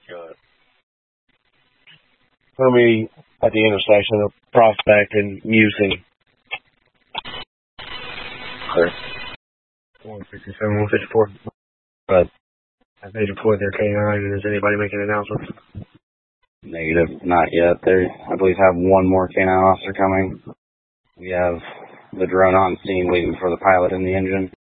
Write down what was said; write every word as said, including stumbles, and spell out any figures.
Good. We'll be at the intersection of Prospect and Musing. Sure. one fifty-seven, one fifty-four. But have they deployed their K nine, and is anybody making announcements? negative, not yet. They, I believe, have one more K nine officer coming. We have the drone on scene waiting for the pilot and the engine.